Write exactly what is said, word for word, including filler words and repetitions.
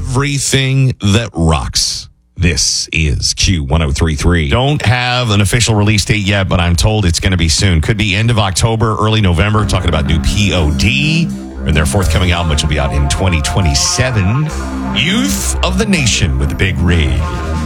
everything that rocks. This is Q one oh three point three. Don't have an official release date yet, but I'm told it's going to be soon. Could be end of October, early November. Talking about new P O D and their forthcoming album, which will be out in twenty twenty-seven. Youth of the Nation with the Big Rig.